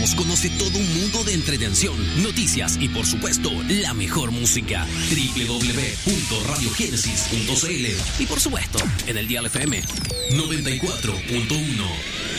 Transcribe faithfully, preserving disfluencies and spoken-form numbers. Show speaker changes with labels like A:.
A: Somos conoce todo un mundo de entretención, noticias y por supuesto la mejor música. doble u doble u doble u punto radio génesis punto c l y por supuesto en el dial F M noventa y cuatro punto uno.